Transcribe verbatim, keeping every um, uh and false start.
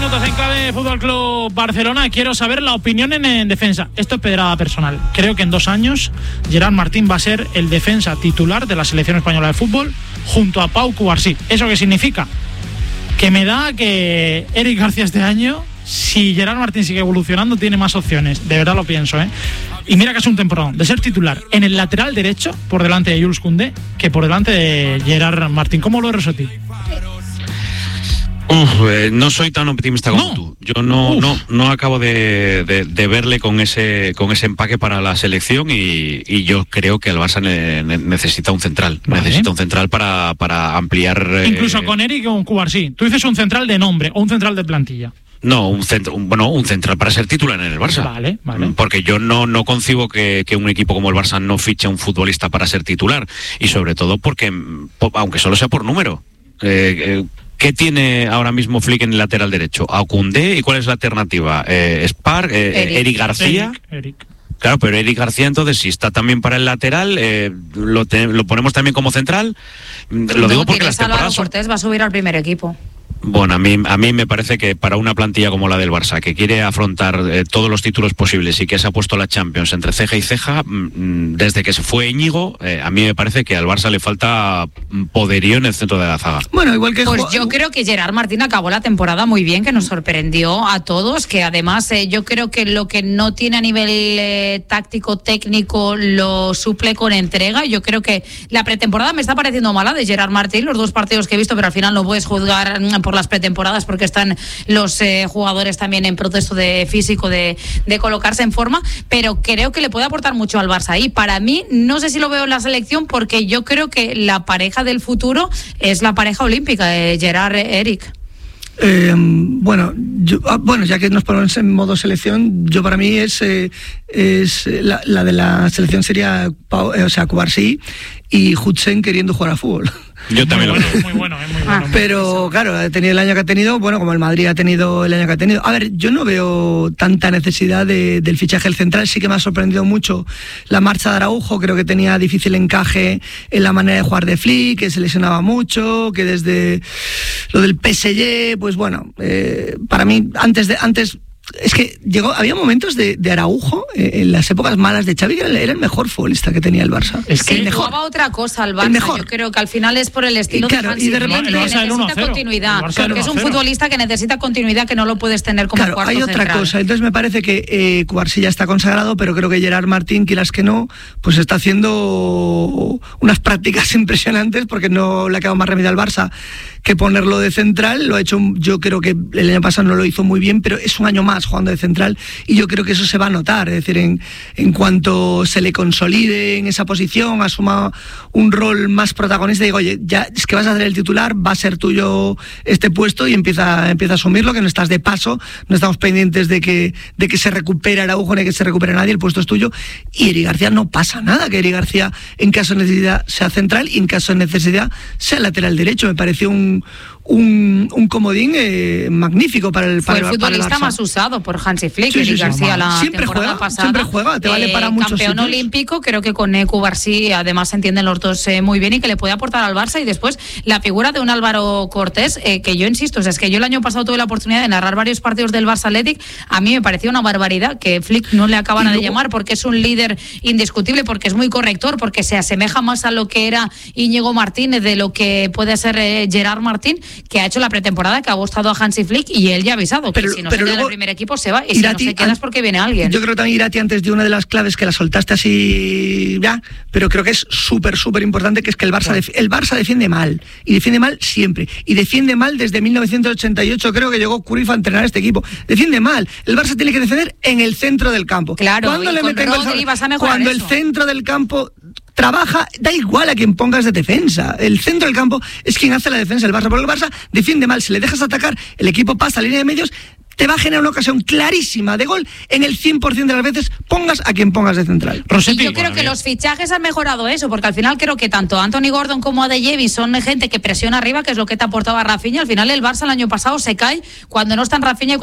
minutos en clave Fútbol Club Barcelona. Quiero saber la opinión en, en defensa. Esto es pedrada personal. Creo que en dos años Gerard Martín va a ser el defensa titular de la selección española de fútbol junto a Pau Cubarsí. ¿Eso qué significa? Que me da que Eric García este año, si Gerard Martín sigue evolucionando, tiene más opciones. De verdad lo pienso, ¿eh? Y mira que es un temporón de ser titular en el lateral derecho por delante de Jules Koundé que por delante de Gerard Martín. ¿Cómo lo ves, Rossetti? Uf, eh, no soy tan optimista como no. tú. Yo no, no, no acabo de, de, de verle con ese, con ese empaque para la selección y, y yo creo que el Barça ne, ne, necesita un central, vale. necesita un central para, para ampliar. Incluso eh... con Eric y con Cubarsí. Tú dices un central de nombre o un central de plantilla. No, un centro, un, bueno, un central para ser titular en el Barça. Vale, vale. Porque yo no, no concibo que, que un equipo como el Barça no fiche a un futbolista para ser titular. Y sobre todo porque, aunque solo sea por número, eh, eh, ¿qué tiene ahora mismo Flick en el lateral derecho? ¿A Koundé? ¿Y cuál es la alternativa? Eh, ¿Spark? Eh, Eric. ¿Eric García? Eric, Eric. Claro, pero Eric García, entonces, si está también para el lateral, eh, lo, te, lo ponemos también como central. Lo no, digo porque las Álvaro temporadas son... Cortés va a subir al primer equipo. Bueno, a mí, a mí me parece que para una plantilla como la del Barça, que quiere afrontar eh, todos los títulos posibles y que se ha puesto la Champions entre ceja y ceja, mmm, desde que se fue Íñigo, eh, a mí me parece que al Barça le falta poderío en el centro de la zaga. Bueno, igual que... Pues yo creo que Gerard Martín acabó la temporada muy bien, que nos sorprendió a todos, que además eh, yo creo que lo que no tiene a nivel eh, táctico, técnico, lo suple con entrega. Yo creo que la pretemporada me está pareciendo mala de Gerard Martín, los dos partidos que he visto, pero al final no puedes juzgar por las pretemporadas porque están los eh, jugadores también en proceso de físico de, de colocarse en forma, pero creo que le puede aportar mucho al Barça. Y para mí, no sé si lo veo en la selección porque yo creo que la pareja del futuro es la pareja olímpica de Gerard Eric. Eh, bueno, yo, ah, bueno, ya que nos ponemos en modo selección, yo para mí es, eh, es la, la de la selección sería Pau, eh, o sea, Cubarsí y Hudson queriendo jugar a fútbol. Yo también lo veo. Muy bueno, es muy bueno. Ah, pero claro, ha tenido el año que ha tenido, bueno, como el Madrid ha tenido el año que ha tenido. A ver, yo no veo tanta necesidad de, del fichaje del central. Sí que me ha sorprendido mucho la marcha de Araujo. Creo que tenía difícil encaje en la manera de jugar de Flick, que se lesionaba mucho, que desde lo del P S G, pues bueno, eh, para mí antes de antes es que llegó, había momentos de, de Araujo eh, en las épocas malas de Xavi, que era el mejor futbolista que tenía el Barça. Es que jugaba otra cosa al Barça. Yo creo que al final es por el estilo y claro, de Hansi Flick, que necesita continuidad. Claro, es un futbolista que necesita continuidad, que no lo puedes tener como claro, cuarto hay otra central. cosa. Entonces me parece que eh, Cubarsí ya está consagrado, pero creo que Gerard Martín, quieras que no, pues está haciendo unas prácticas impresionantes porque no le ha quedado más remedio al Barça que ponerlo de central. Lo ha hecho, yo creo que el año pasado no lo hizo muy bien, pero es un año más jugando de central y yo creo que eso se va a notar, es decir, en, en cuanto se le consolide en esa posición, asuma un rol más protagonista y digo, oye, ya es que vas a hacer el titular, va a ser tuyo este puesto y empieza, empieza a asumirlo, que no estás de paso, no estamos pendientes de que, de que se recupere Araujo ni que se recupere nadie, el puesto es tuyo. Y Eric García no pasa nada, que Eric García en caso de necesidad sea central y en caso de necesidad sea lateral derecho. Me pareció un Un, un comodín eh, magnífico para el para Fue el futbolista para el más usado por Hansi Flick, sí, Eric sí, sí, García la siempre temporada juega, pasada. Siempre juega, te vale para eh, muchos campeón sitios. olímpico, creo que con eh, Cubarsí además se entienden los dos eh, muy bien y que le puede aportar al Barça. Y después la figura de un Álvaro Cortés, eh, que yo insisto, o sea, es que yo el año pasado tuve la oportunidad de narrar varios partidos del Barça Athletic, a mí me parecía una barbaridad que Flick no le acabara luego, de llamar porque es un líder indiscutible, porque es muy corrector, porque se asemeja más a lo que era Íñigo Martínez de lo que puede ser eh, Gerard Martín, que ha hecho la pretemporada, que ha gustado a Hansi Flick y él ya ha avisado pero, que si no se queda en el primer equipo se va y Irati, si no se queda es porque viene alguien. Yo creo que también Irati antes de una de las claves que la soltaste así ya, pero creo que es súper súper importante, que es que el Barça, def- el Barça defiende mal y defiende mal siempre y defiende mal desde mil novecientos ochenta y ocho, creo que llegó Cruyff a entrenar a este equipo. Defiende mal, el Barça tiene que defender en el centro del campo. Claro, cuando y le con Rodri vas a mejorar cuando eso. El centro del campo trabaja, da igual a quien pongas de defensa. El centro del campo es quien hace la defensa del Barça, porque el Barça defiende mal. Si le dejas atacar, el equipo pasa a línea de medios, te va a generar una ocasión clarísima de gol en el cien por ciento de las veces, pongas a quien pongas de central. Rossetti, y yo creo que bien. Los fichajes han mejorado eso, porque al final creo que tanto Anthony Gordon como Adeyemi son gente que presiona arriba, que es lo que te aportaba Rafinha. Al final el Barça el año pasado se cae cuando no están Rafinha y